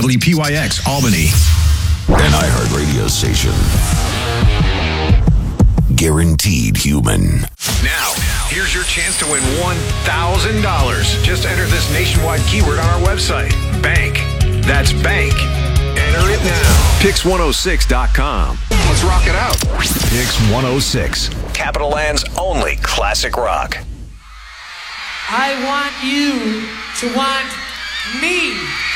WPYX, Albany. An iHeart radio station. Guaranteed human. Now, here's your chance to win $1,000. Just enter this nationwide keyword on our website. Bank. That's bank. Enter it now. Pix106.com. Let's rock it out. Pix 106. Capital Land's only classic rock. I want you to want me.